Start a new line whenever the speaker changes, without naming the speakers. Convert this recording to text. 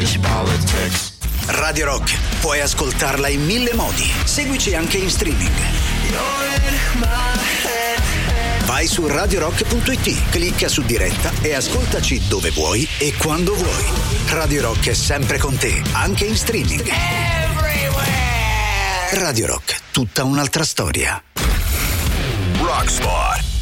Radio Rock, puoi ascoltarla in 1000 modi. Seguici anche in streaming. Vai su radiorock.it, clicca su diretta e ascoltaci dove vuoi e quando vuoi. Radio Rock è sempre con te, anche in streaming. Radio Rock, tutta un'altra storia.
Rockspot.